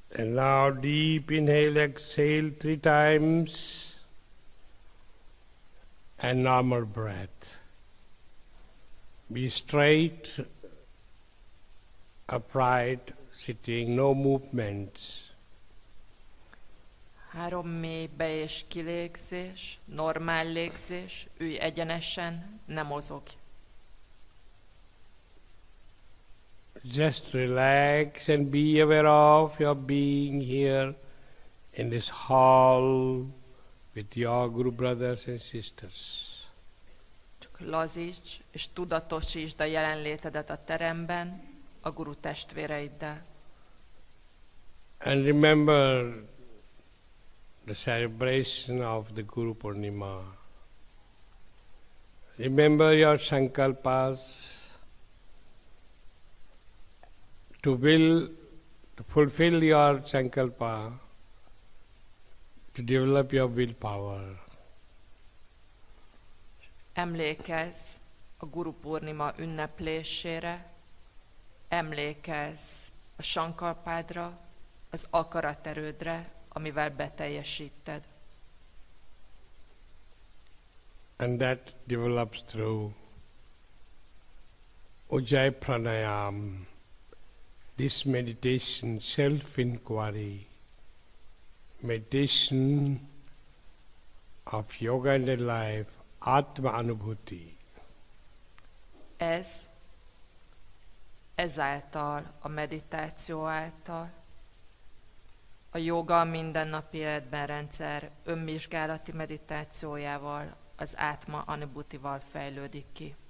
And now deep inhale, exhale 3 times. And normal breath. Be straight, upright, sitting, no movements. 3 mély be- és kilégzés, normál légzés, ülj egyenesen, ne mozogj. Just relax and be aware of your being here in this hall with your Guru brothers and sisters. Csak lazíts és tudatosítsd a jelenlétedet a teremben, a guru testvéreiddel. And remember the celebration of the Guru Purnima. Remember your sankalpas to fulfill your sankalpa, to develop your willpower. Emlékezz a Guru Purnima ünneplésére, emlékezz a sankalpádra, az akaraterődre, amivel beteljesíted. And that develops through Ujjayi Pranayam, this meditation, self-inquiry, meditation of yoga and life, Atma Anubhuti. Ezáltal, a meditáció által, a joga a mindennapi életben rendszer önvizsgálati meditációjával, az Átma Anubhutival fejlődik ki.